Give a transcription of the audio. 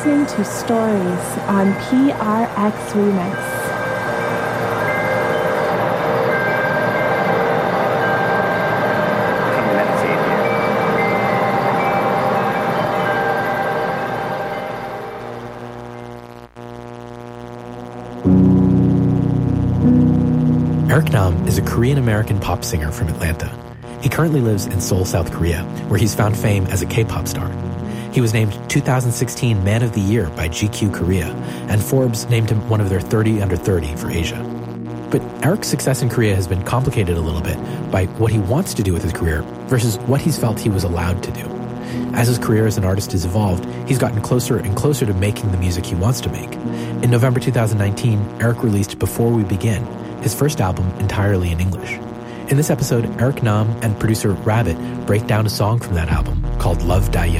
listening to Stories on PRX Remix. Eric Nam is a Korean-American pop singer from Atlanta. He currently lives in Seoul, South Korea, where he's found fame as a K-pop star. He was named 2016 Man of the Year by GQ Korea, and Forbes named him one of their 30 under 30 for Asia. But Eric's success in Korea has been complicated a little bit by what he wants to do with his career versus what he's felt he was allowed to do. As his career as an artist has evolved, he's gotten closer and closer to making the music he wants to make. In November 2019, Eric released Before We Begin, his first album entirely in English. In this episode, Eric Nam and producer Rabbit break down a song from that album called Love Die Young.